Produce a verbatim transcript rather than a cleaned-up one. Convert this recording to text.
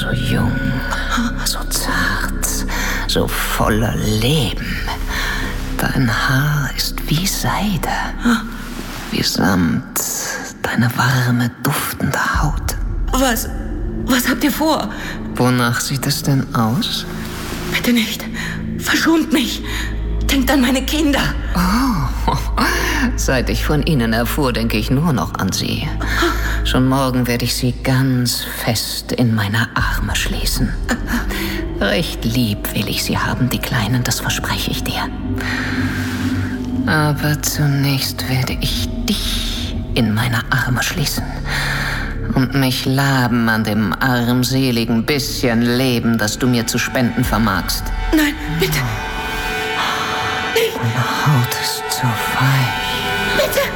so jung, so zart, so voller Leben. Dein Haar ist wie Seide, wie Samt, deine warme, duftende Haut. Was, was habt ihr vor? Wonach sieht es denn aus? Bitte nicht. Verschont mich. Denkt an meine Kinder. Oh, seit ich von Ihnen erfuhr, denke ich nur noch an Sie. Schon morgen werde ich Sie ganz fest in meine Arme schließen. Recht lieb will ich Sie haben, die Kleinen, das verspreche ich dir. Aber zunächst werde ich dich in meine Arme schließen und mich laben an dem armseligen bisschen Leben, das du mir zu spenden vermagst. Nein, bitte. Deine Haut ist so weich. Bitte.